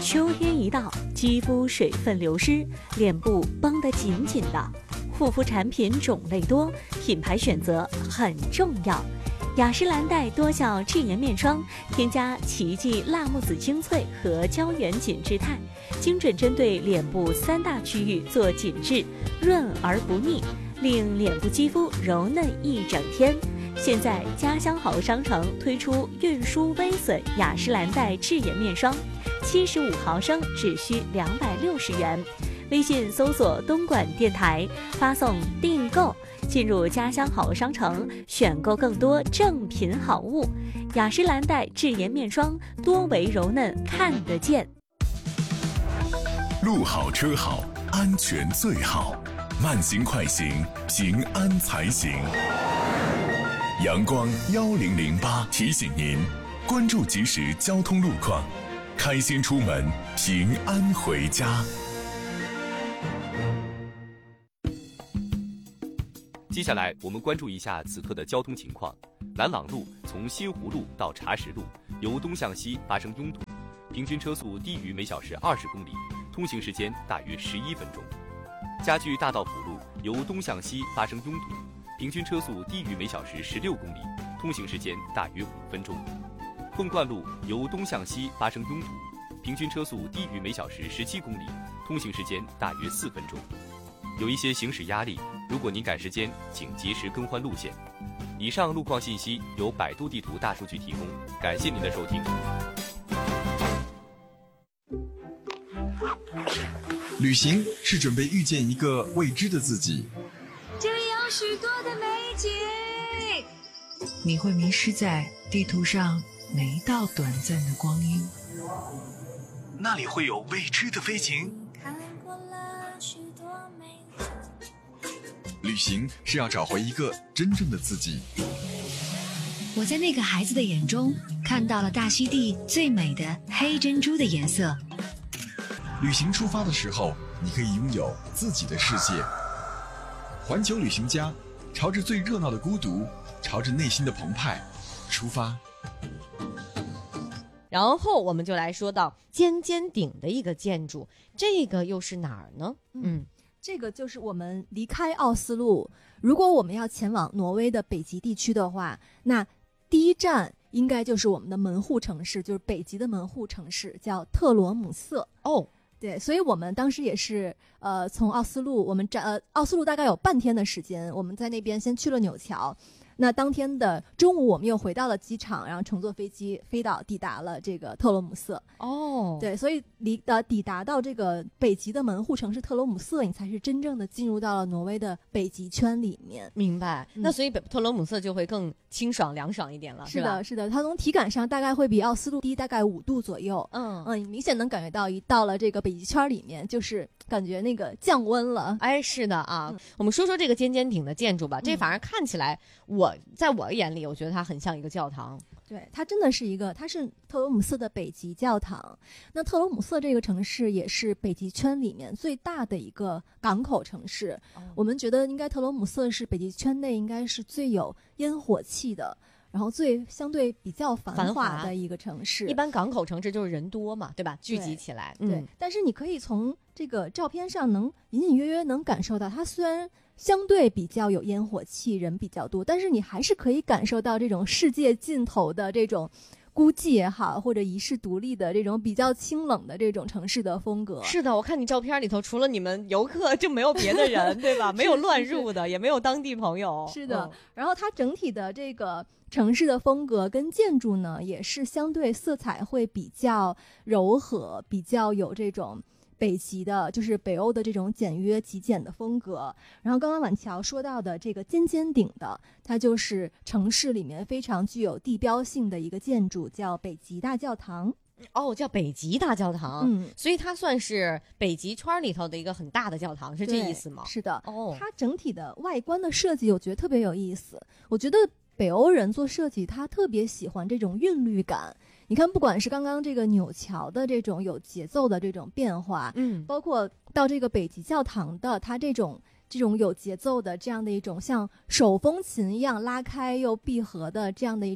秋天一到，肌肤水分流失，脸部绷得紧紧的，护肤产品种类多，品牌选择很重要。雅诗兰黛多效智颜面霜，添加奇迹辣木籽精粹和胶原紧致肽，精准针对脸部3大区域做紧致，润而不腻，令脸部肌肤柔嫩一整天。现在家乡好商城推出运输微损雅诗兰黛智颜面霜，75毫升只需260元。微信搜索东莞电台，发送订购，进入家乡好商城，选购更多正品好物。雅诗兰黛智颜面霜，多维柔嫩看得见。 路好车好，安全最好，慢行快行，平安才行。阳光1008提醒您，关注即时交通路况，开心出门，平安回家。 接下来我们关注一下此刻的交通情况。兰朗路从新湖路到茶石路由东向西发生拥堵，平均车速低于每小时20公里，通行时间大约11分钟。家具大道辅路由东向西发生拥堵，平均车速低于每小时16公里，通行时间大约5分钟。凤冠路由东向西发生拥堵，平均车速低于每小时17公里，通行时间大约4分钟。有一些行驶压力，如果您赶时间，请及时更换路线。以上路况信息由百度地图大数据提供，感谢您的收听。 旅行是准备遇见一个未知的自己， 这里有许多的美景， 你会迷失在地图上每一道短暂的光阴。 那里会有未知的飞行。旅行是要找回一个真正的自己。 我在那个孩子的眼中看到了大溪地最美的黑珍珠的颜色。 旅行出发的时候，你可以拥有自己的世界。环球旅行家，朝着最热闹的孤独，朝着内心的澎湃出发。 然后我们就来说到尖尖顶的一个建筑，这个又是哪儿呢？ 这个就是我们离开奥斯陆，如果我们要前往挪威的北极地区的话，那第一站应该就是我们的门户城市，就是北极的门户城市，叫特罗姆瑟。对，所以我们当时也是从奥斯陆，我们奥斯陆大概有半天的时间，我们在那边先去了纽乔。那当天的中午，我们又回到了机场，然后乘坐飞机抵达了这个特罗姆瑟。对，所以抵达到这个北极的门户城市特罗姆瑟，你才是真正的进入到了挪威的北极圈里面。 明白。那所以特罗姆瑟就会更清爽凉爽一点了， 是吧？是的，它从体感上大概会比奥斯陆低大概5度左右。你明显能感觉到，一到了这个北极圈里面，就是感觉那个降温了。 是的啊。我们说说这个尖尖顶的建筑吧。这反而看起来，在我眼里，我觉得它很像一个教堂。 对，它真的是它是特罗姆瑟的北极教堂。那特罗姆瑟这个城市也是北极圈里面最大的一个港口城市。我们觉得应该特罗姆瑟是北极圈内应该是最有烟火气的，然后相对比较繁华的一个城市。 一般港口城市就是人多嘛，对吧？聚集起来。 对，但是你可以从这个照片上能隐隐约约能感受到，它虽然相对比较有烟火气，人比较多，但是你还是可以感受到这种世界尽头的这种孤寂也好，或者遗世独立的这种比较清冷的这种城市的风格。 是的，我看你照片里头除了你们游客就没有别的人对吧？没有乱入的，也没有当地朋友。 是的。然后它整体的这个城市的风格跟建筑呢，也是相对色彩会比较柔和，比较有这种北极的，就是北欧的这种简约极简的风格。然后刚刚婉乔说到的这个尖尖顶的，它就是城市里面非常具有地标性的一个建筑，叫北极大教堂。 叫北极大教堂。所以它算是北极圈里头的一个很大的教堂，是这意思吗？ 是的。它整体的外观的设计我觉得特别有意思。我觉得北欧人做设计他特别喜欢这种韵律感。你看，不管是刚刚这个纽乔的这种有节奏的这种变化，包括到这个北极教堂的它这种有节奏的这样的一种像手风琴一样拉开又闭合的这样的一种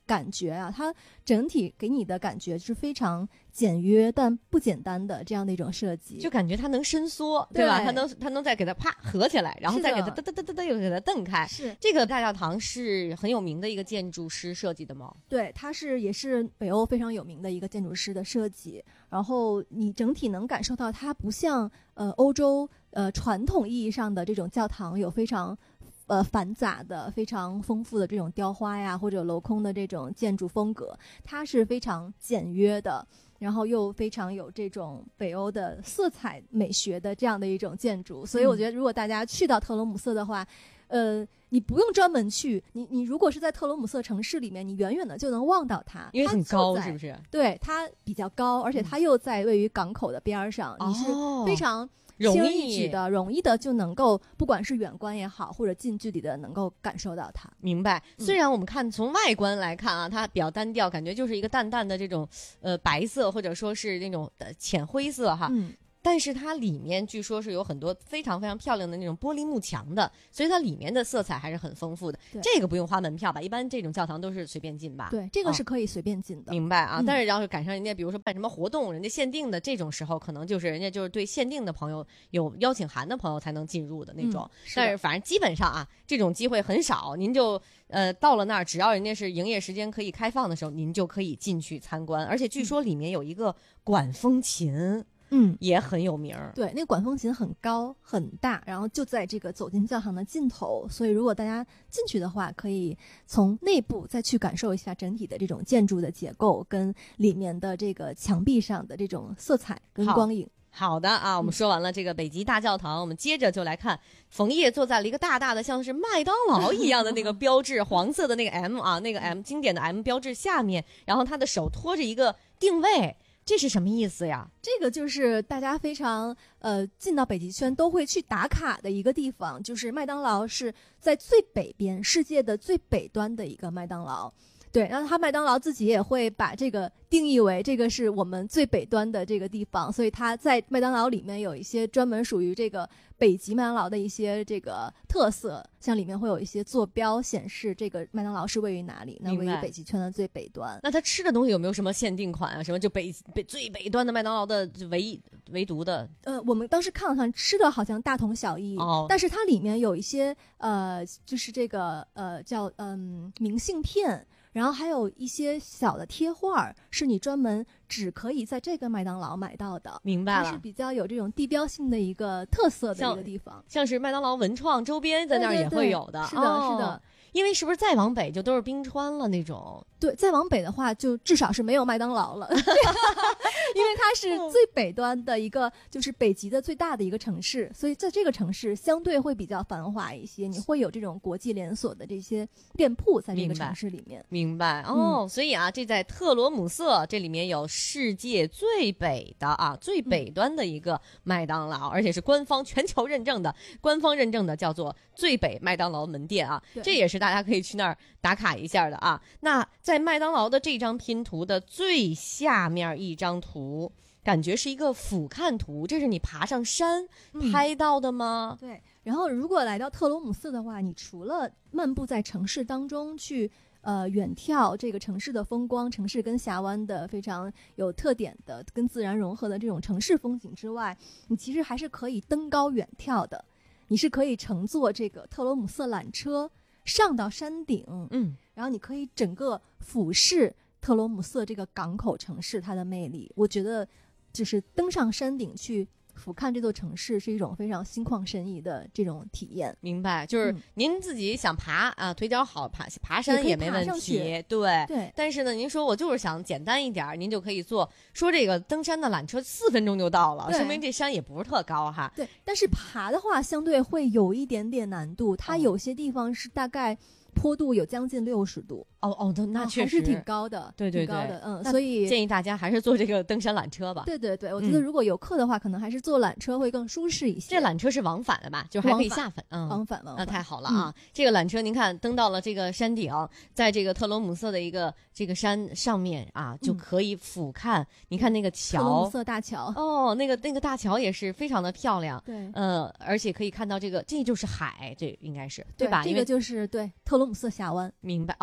感觉啊，它整体给你的感觉是非常简约但不简单的这样的一种设计， 就感觉它能伸缩，对吧？它能再给它啪合起来，然后再给它哒又给它蹬开。 是这个大教堂是很有名的一个建筑师设计的吗？ 对，它也是北欧非常有名的一个建筑师的设计。然后你整体能感受到它不像欧洲传统意义上的这种教堂有非常繁杂的非常丰富的这种雕花呀或者镂空的这种建筑风格，它是非常简约的，然后又非常有这种北欧的色彩美学的这样的一种建筑。所以我觉得如果大家去到特罗姆瑟的话，你不用专门去，你如果是在特罗姆瑟城市里面，你远远的就能望到它， 因为很高，是不是？ 对，它比较高，而且它又在位于港口的边上，你是非常轻易的就能够，不管是远观也好，或者近距离的能够感受到它。 明白。虽然我们看从外观来看啊，它比较单调，感觉就是一个淡淡的这种白色，或者说是那种浅灰色哈。但是它里面据说是有很多非常非常漂亮的那种玻璃幕墙的，所以它里面的色彩还是很丰富的。这个不用花门票吧？一般这种教堂都是随便进吧？ 对，这个是可以随便进的。 明白啊。但是要是赶上人家比如说办什么活动，人家限定的这种时候，可能就是人家就是对限定的朋友有邀请函的朋友才能进入的那种。但是反正基本上啊，这种机会很少。您就到了那儿，只要人家是营业时间可以开放的时候，您就可以进去参观。而且据说里面有一个管风琴。也很有名。 对，那个管风琴很高很大，然后就在这个走进教堂的尽头，所以如果大家进去的话，可以从内部再去感受一下整体的这种建筑的结构跟里面的这个墙壁上的这种色彩跟光影。 好的啊，我们说完了这个北极大教堂，我们接着就来看冯烨坐在了一个大大的像是麦当劳一样的那个标志黄色的那个 M 啊，那个 M 经典的 M 标志下面，然后他的手托着一个定位。这是什么意思呀？ 这个就是大家非常进到北极圈都会去打卡的一个地方，就是麦当劳是在最北边，世界的最北端的一个麦当劳。对，然后他麦当劳自己也会把这个定义为这个是我们最北端的这个地方，所以他在麦当劳里面有一些专门属于这个北极麦当劳的一些这个特色，像里面会有一些坐标显示这个麦当劳是位于哪里，那位于北极圈的最北端。 那他吃的东西有没有什么限定款啊？什么就最北端的麦当劳的唯独的？ 我们当时看了看，吃的好像大同小异，但是它里面有一些就是这个叫明信片。然后还有一些小的贴画，是你专门只可以在这个麦当劳买到的。 明白了， 它是比较有这种地标性的一个特色的一个地方， 像是麦当劳文创周边在那儿也会有的。 是的，是的。 因为是不是再往北就都是冰川了那种？ 对，再往北的话就至少是没有麦当劳了，因为它是最北端的一个，就是北极的最大的一个城市，所以在这个城市相对会比较繁华一些，你会有这种国际连锁的这些店铺在这个城市里面。 明白哦，所以啊，这在特罗姆瑟，这里面有世界最北的啊最北端的一个麦当劳，而且是官方全球认证的，官方认证的叫做最北麦当劳门店啊，这也是大家可以去那儿打卡一下的啊。那在麦当劳的这张拼图的最下面一张图，感觉是一个俯瞰图，这是你爬上山拍到的吗？ 对。然后如果来到特罗姆瑟的话，你除了漫步在城市当中去远眺这个城市的风光，城市跟峡湾的非常有特点的跟自然融合的这种城市风景之外，你其实还是可以登高远眺的。你是可以乘坐这个特罗姆瑟缆车上到山顶，然后你可以整个俯视特罗姆瑟这个港口城市它的魅力。我觉得就是登上山顶去俯瞰这座城市是一种非常心旷神怡的这种体验。 明白，就是您自己想爬啊，腿脚好爬山也没问题。对。但是呢，您说我就是想简单一点，您就可以坐说这个登山的缆车4分钟就到了，说明这山也不是特高哈。 对，但是爬的话相对会有一点点难度，它有些地方是大概坡度有将近60度。 那确实还是挺高的， 对， 挺高的，所以建议大家还是坐这个登山缆车吧。 对，我觉得如果有课的话，可能还是坐缆车会更舒适一些。 这缆车是往返的吧？就还可以下返， 往返。 那太好了啊！这个缆车您看登到了这个山顶，在这个特罗姆瑟的一个这个山上面啊，就可以俯瞰。你看那个桥，特罗姆瑟大桥， 那个大桥也是非常的漂亮。 对， 而且可以看到这就是海，这应该是对吧？ 这个就是对特罗姆瑟峡湾。 明白特罗姆瑟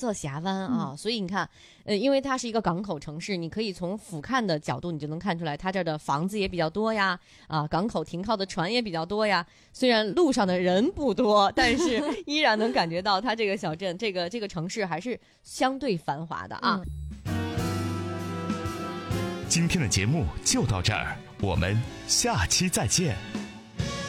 色峡湾啊，所以你看，因为它是一个港口城市，你可以从俯瞰的角度，你就能看出来，它这儿的房子也比较多呀，啊，港口停靠的船也比较多呀。虽然路上的人不多，但是依然能感觉到它这个小镇、这个城市还是相对繁华的啊。 今天的节目就到这儿，我们下期再见。